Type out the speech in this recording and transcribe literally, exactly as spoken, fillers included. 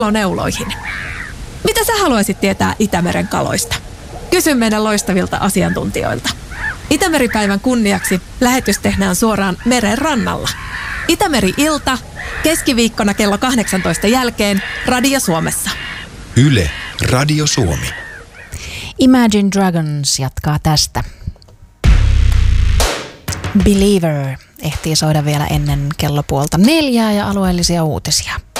neuloihin. Mitä sä haluaisit tietää Itämeren kaloista? Kysy meidän loistavilta asiantuntijoilta. Itämeripäivän kunniaksi lähetys tehdään suoraan meren rannalla. Itämeri-ilta, keskiviikkona kello kahdeksantoista jälkeen, Radio Suomessa. Yle, Radio Suomi. Imagine Dragons jatkaa tästä. Believer ehtii soida vielä ennen kello puolta neljää ja alueellisia uutisia.